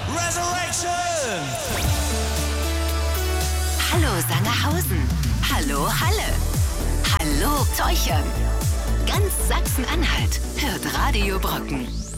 Resurrection! Hallo Sangerhausen. Hallo Halle. Hallo Teuchern. Ganz Sachsen-Anhalt hört Radio Brocken.